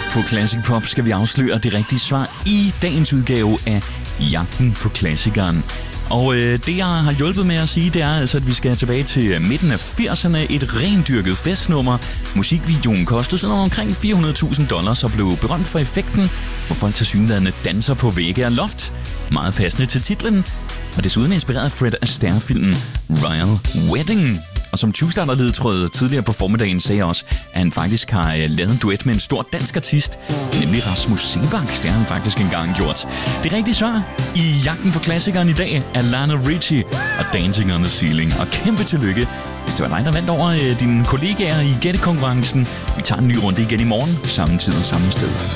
På Classic Pop skal vi afsløre det rigtige svar i dagens udgave af Jagten på Klassikeren. Og det, jeg har hjulpet med at sige, det er altså, at vi skal tilbage til midten af 80'erne. Et rendyrket festnummer. Musikvideoen kostede sådan omkring $400,000 og blev berømt for effekten, hvor folk tilsyneladende danser på vægge og loft. Meget passende til titlen, og desuden inspireret af Fred Astaire-filmen Royal Wedding. Og som 20-starter-ledetråd tidligere på formiddagen sagde også, at han faktisk har lavet en duet med en stor dansk artist, nemlig Rasmus Seebach. Det har han faktisk engang gjort. Det rigtige svar i Jagten på Klassikeren i dag er Lionel Richie og Dancing on the Ceiling. Og kæmpe tillykke, hvis det var dig, der vandt over dine kollegaer i gættekonkurrencen. Vi tager en ny runde igen i morgen, samme tid og samme sted.